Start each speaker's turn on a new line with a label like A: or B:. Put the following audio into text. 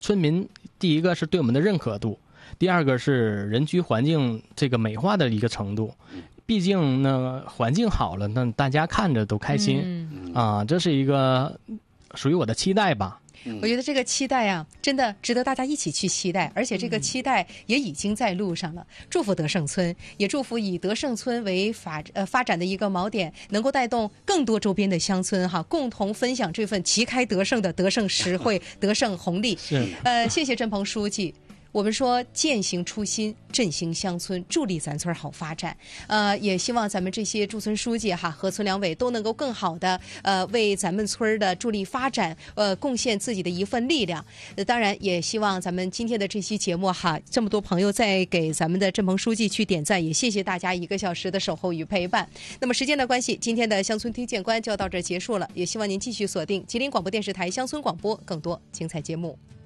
A: 村民第一个是对我们的认可度，第二个是人居环境这个美化的一个程度。毕竟呢，环境好了，那大家看着都开心这是一个属于我的期待吧。
B: 我觉得这个期待啊，真的值得大家一起去期待，而且这个期待也已经在路上了。祝福德胜村，也祝福以德胜村为发展的一个锚点，能够带动更多周边的乡村共同分享这份旗开得胜的德胜实惠、德胜红利。谢谢郑鹏书记。我们说践行初心，振兴乡村，助力咱村好发展。也希望咱们这些驻村书记和村两委都能够更好的为咱们村的助力发展贡献自己的一份力量。当然也希望咱们今天的这期节目这么多朋友在给咱们的郑鹏书记去点赞，也谢谢大家1个小时的守候与陪伴。那么时间的关系，今天的乡村听见官就要到这结束了，也希望您继续锁定吉林广播电视台乡村广播，更多精彩节目。